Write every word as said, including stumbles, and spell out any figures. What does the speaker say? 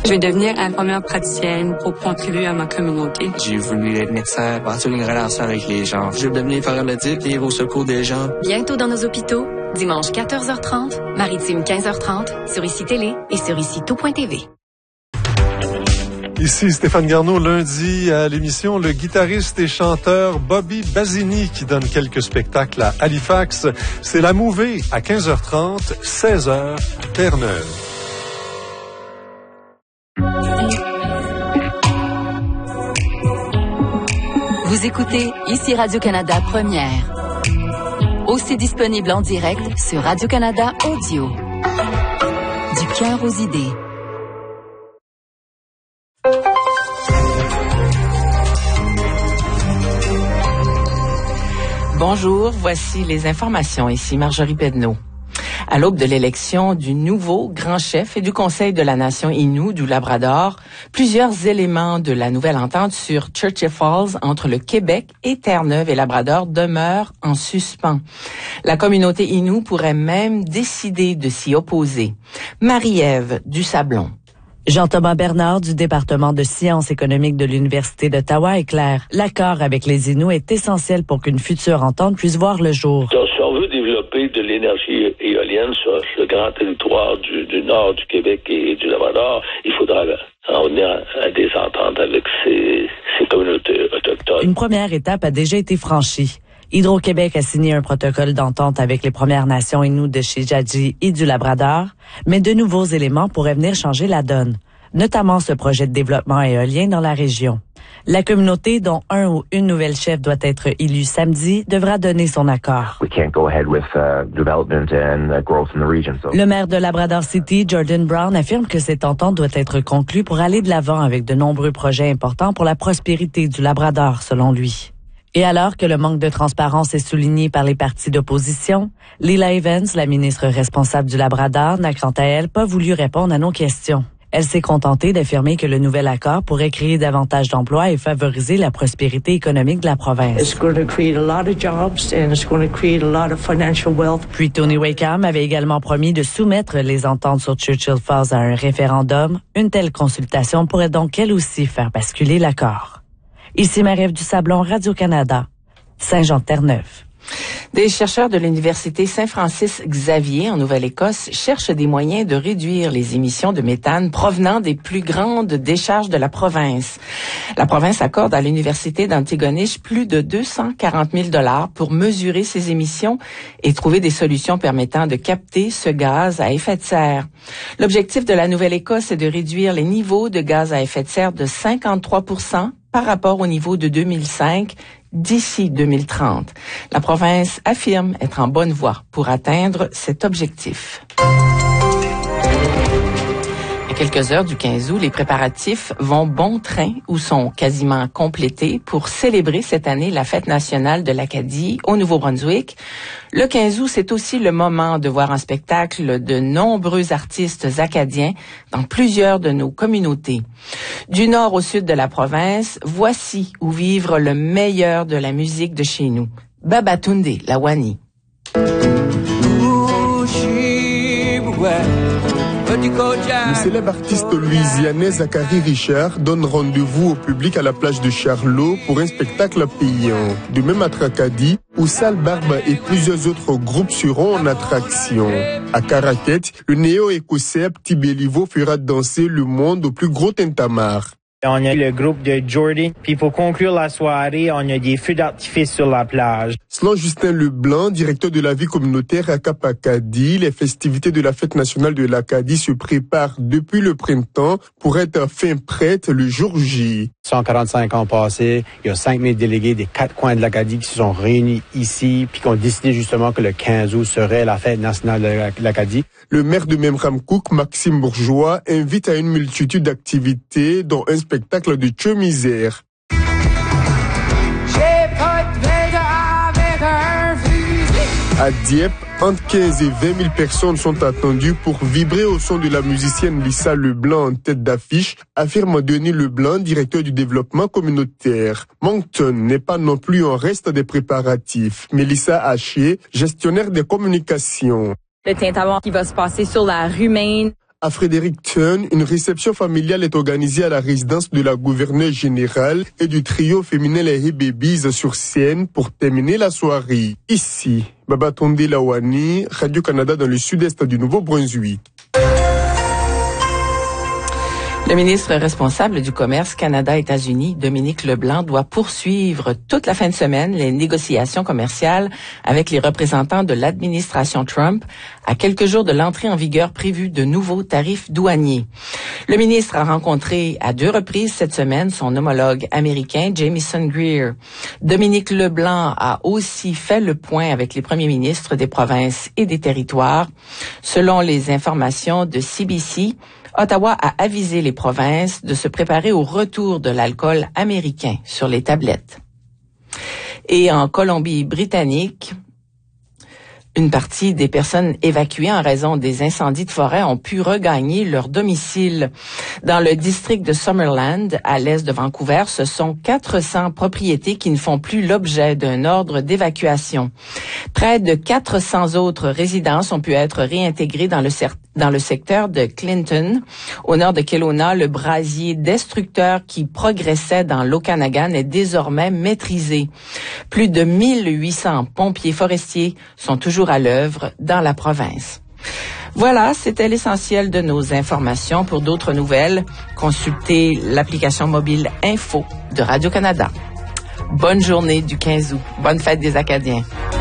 Je vais devenir infirmière praticienne pour contribuer à ma communauté. J'ai voulu être médecin, bâtir une relation avec les gens. Je vais devenir paramédic, venir au secours des gens. Bientôt dans nos hôpitaux, dimanche quatorze heures trente, Maritime quinze heures trente, sur Ici Télé et sur ici tout point t v. Ici Stéphane Garneau, lundi à l'émission, le guitariste et chanteur Bobby Basini qui donne quelques spectacles à Halifax. C'est la Mouvée à quinze heures trente, seize heures, Terre-Neuve. Vous écoutez Ici Radio-Canada Première. Aussi disponible en direct sur Radio-Canada Audio. Du cœur aux idées. Bonjour, voici les informations. Ici Marjorie Pedneau. À l'aube de l'élection du nouveau grand chef et du Conseil de la Nation Innu du Labrador, plusieurs éléments de la nouvelle entente sur Churchill Falls entre le Québec et Terre-Neuve et Labrador demeurent en suspens. La communauté Innu pourrait même décider de s'y opposer. Marie-Ève Dusablon. Jean-Thomas Bernard du département de sciences économiques de l'Université d'Ottawa est clair. L'accord avec les Inuits est essentiel pour qu'une future entente puisse voir le jour. Donc, si on veut développer de l'énergie éolienne sur le grand territoire du, du nord du Québec et du Labrador, il faudra en venir à des ententes avec ces, ces communautés autochtones. Une première étape a déjà été franchie. Hydro-Québec a signé un protocole d'entente avec les Premières Nations Inuits de Shijadji et du Labrador, mais de nouveaux éléments pourraient venir changer la donne, notamment ce projet de développement éolien dans la région. La communauté, dont un ou une nouvelle chef doit être élue samedi, devra donner son accord. We can't go ahead with, uh, development and uh, growth in the region, so. Le maire de Labrador City, Jordan Brown, affirme que cette entente doit être conclue pour aller de l'avant avec de nombreux projets importants pour la prospérité du Labrador, selon lui. Et alors que le manque de transparence est souligné par les partis d'opposition, Leela Evans, la ministre responsable du Labrador, n'a quant à elle pas voulu répondre à nos questions. Elle s'est contentée d'affirmer que le nouvel accord pourrait créer davantage d'emplois et favoriser la prospérité économique de la province. Puis Tony Wakeham avait également promis de soumettre les ententes sur Churchill Falls à un référendum. Une telle consultation pourrait donc elle aussi faire basculer l'accord. Ici Marie-Ève Dusablon, Radio-Canada, Saint-Jean-de-Terre-Neuve. Des chercheurs de l'Université Saint-Francis-Xavier en Nouvelle-Écosse cherchent des moyens de réduire les émissions de méthane provenant des plus grandes décharges de la province. La province accorde à l'Université d'Antigonish plus de deux cent quarante mille dollars pour mesurer ces émissions et trouver des solutions permettant de capter ce gaz à effet de serre. L'objectif de la Nouvelle-Écosse est de réduire les niveaux de gaz à effet de serre de cinquante-trois pour cent par rapport au niveau de deux mille cinq d'ici deux mille trente. La province affirme être en bonne voie pour atteindre cet objectif. À quelques heures du quinze août, les préparatifs vont bon train ou sont quasiment complétés pour célébrer cette année la fête nationale de l'Acadie au Nouveau-Brunswick. Le quinze août, c'est aussi le moment de voir un spectacle de nombreux artistes acadiens dans plusieurs de nos communautés. Du nord au sud de la province, voici où vivre le meilleur de la musique de chez nous. Babatunde Lawani. Le célèbre artiste louisianais Zachary Richard donne rendez-vous au public à la plage de Charlot pour un spectacle payant. De même à Tracadie, où Sal Barbe et plusieurs autres groupes seront en attraction. À Caraquette, le néo-écossais Petit Béliveau fera danser le monde au plus gros tintamarre. On a le groupe de Jordan, puis pour conclure la soirée, on a des feux d'artifice sur la plage. Selon Justin Leblanc, directeur de la vie communautaire à Cap-Acadie, les festivités de la fête nationale de l'Acadie se préparent depuis le printemps pour être fin prêtes le jour J. cent quarante-cinq ans passés, il y a cinq mille délégués des quatre coins de l'Acadie qui se sont réunis ici, puis qui ont décidé justement que le quinze août serait la fête nationale de l'Acadie. Le maire de Memramcook, Maxime Bourgeois, invite à une multitude d'activités, dont un spectacle de Tcheu-Misère. À Dieppe, entre quinze et vingt mille personnes sont attendues pour vibrer au son de la musicienne Lisa Leblanc en tête d'affiche, affirme Denis Leblanc, directeur du développement communautaire. Moncton n'est pas non plus en reste des préparatifs. Mélissa Haché, gestionnaire des communications. Le tintamarre qui va se passer sur la rue Main. À Fredericton, une réception familiale est organisée à la résidence de la gouverneure générale et du trio féminin les Hey Babies sur scène pour terminer la soirée. Ici, Babatonde Lawani, Radio-Canada dans le sud-est du Nouveau-Brunswick. Le ministre responsable du commerce Canada-États-Unis, Dominique Leblanc, doit poursuivre toute la fin de semaine les négociations commerciales avec les représentants de l'administration Trump à quelques jours de l'entrée en vigueur prévue de nouveaux tarifs douaniers. Le ministre a rencontré à deux reprises cette semaine son homologue américain, Jamieson Greer. Dominique Leblanc a aussi fait le point avec les premiers ministres des provinces et des territoires. Selon les informations de C B C, Ottawa a avisé les provinces de se préparer au retour de l'alcool américain sur les tablettes. Et en Colombie-Britannique, une partie des personnes évacuées en raison des incendies de forêt ont pu regagner leur domicile. Dans le district de Summerland, à l'est de Vancouver, ce sont quatre cents propriétés qui ne font plus l'objet d'un ordre d'évacuation. Près de quatre cents autres résidences ont pu être réintégrées dans le, dans le secteur de Clinton. Au nord de Kelowna, le brasier destructeur qui progressait dans l'Okanagan est désormais maîtrisé. Plus de mille huit cents pompiers forestiers sont toujours à l'œuvre dans la province. Voilà, c'était l'essentiel de nos informations. Pour d'autres nouvelles, consultez l'application mobile Info de Radio-Canada. Bonne journée du quinze août. Bonne fête des Acadiens.